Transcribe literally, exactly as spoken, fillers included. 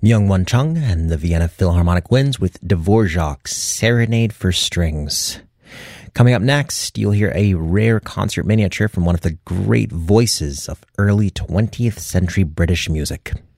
Myung-Whun Chung and the Vienna Philharmonic Winds with Dvorak's Serenade for Strings. Coming up next, you'll hear a rare concert miniature from one of the great voices of early twentieth century British music.